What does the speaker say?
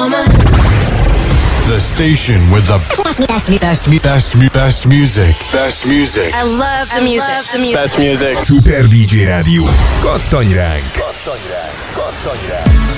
summer. The station with the best music. Best music. I love the music. Best music. Super DJ Rádió. Kattanj ránk! Kattanj ránk! Kattanj ránk!